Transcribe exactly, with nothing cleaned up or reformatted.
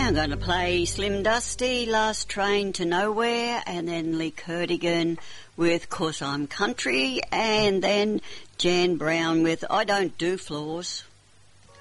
I'm going to play Slim Dusty, Last Train to Nowhere, and then Lee Kerdigan with 'Cause I'm Country, and then Jan Brown with I Don't Do Floors.